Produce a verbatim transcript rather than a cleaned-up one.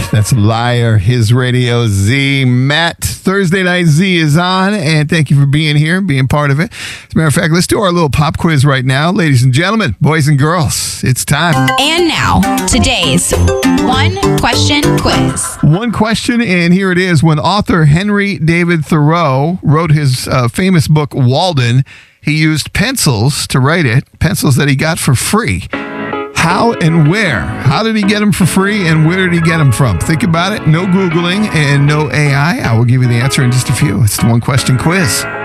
That's Liar, His Radio Z. Matt, Thursday Night Z is on, and thank you for being here, being part of it. As a matter of fact, let's do our little pop quiz right now. Ladies and gentlemen, boys and girls, it's time. And now, today's One Question Quiz. One question, and here it is. When author Henry David Thoreau wrote his uh, famous book, Walden, he used pencils to write it, pencils that he got for free. How and where? How did he get them for free, and where did he get them from? Think about it. No Googling and no A I. I will give you the answer in just a few. It's the One Question Quiz.